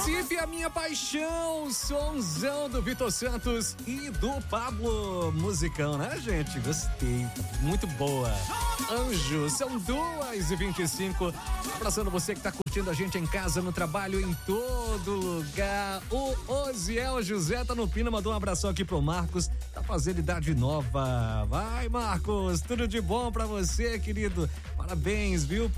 Recife é a minha paixão, sonzão do Vitor Santos e do Pablo. Musicão, né, gente? Gostei, muito boa. Anjo, são 2h25. Abraçando você que tá curtindo a gente em casa, no trabalho, em todo lugar. O Osiel José tá no Pina, mandou um abração aqui pro Marcos, tá fazendo idade nova. Vai, Marcos, tudo de bom pra você, querido. Parabéns, viu?